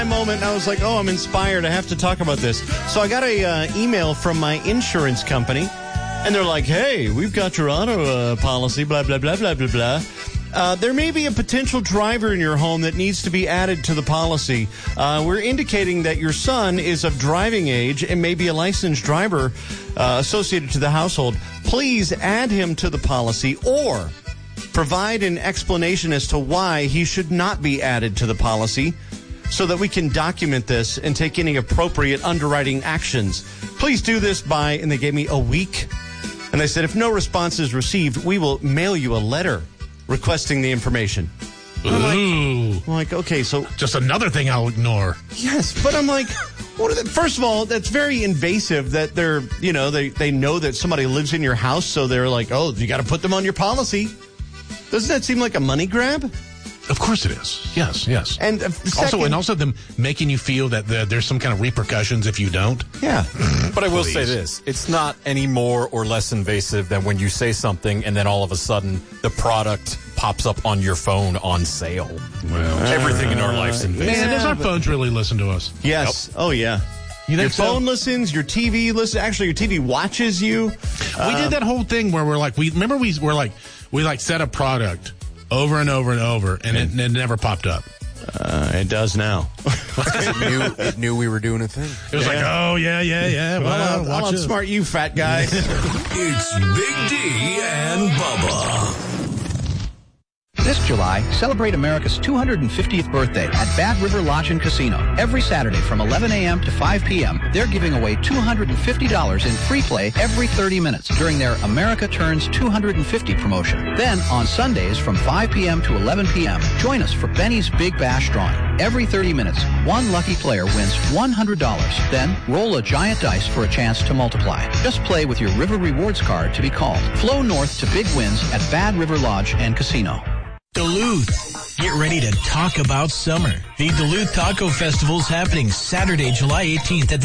moment, and I was like, oh, I'm inspired. I have to talk about this. So I got a email from my insurance company, and they're like, hey, we've got your auto policy, blah, blah, blah, blah, blah, blah. There may be a potential driver in your home that needs to be added to the policy. We're indicating that your son is of driving age and may be a licensed driver associated to the household. Please add him to the policy or provide an explanation as to why he should not be added to the policy so that we can document this and take any appropriate underwriting actions. Please do this by, and they gave me a week. And they said, if no response is received, we will mail you a letter requesting the information. I'm like, okay, so... just another thing I'll ignore. Yes, but I'm like, first of all, that's very invasive that they're, they know that somebody lives in your house, so they're like, oh, you got to put them on your policy. Doesn't that seem like a money grab? Of course it is. Yes. And also them making you feel that there's some kind of repercussions if you don't. Yeah. But I will say this. It's not any more or less invasive than when you say something and then all of a sudden the product pops up on your phone on sale. Well, everything in our life's invasive. Man, does our phones really listen to us? Yes. Yep. Oh, yeah. You think your phone listens, your TV listens. Actually, your TV watches you. We did that whole thing where we're like, we set a product over and over and over, and it never popped up. It does now. It knew we were doing a thing. It was like, oh, yeah. Well, I'll outsmart you, fat guy. It's Big D and Bubba. This July, celebrate America's 250th birthday at Bad River Lodge and Casino. Every Saturday from 11 a.m. to 5 p.m., they're giving away $250 in free play every 30 minutes during their America Turns 250 promotion. Then, on Sundays from 5 p.m. to 11 p.m., join us for Benny's Big Bash drawing. Every 30 minutes, one lucky player wins $100. Then, roll a giant dice for a chance to multiply. Just play with your River Rewards card to be called. Flow north to big wins at Bad River Lodge and Casino. Duluth. Get ready to talk about summer. The Duluth Taco Festival is happening Saturday, July 18th at the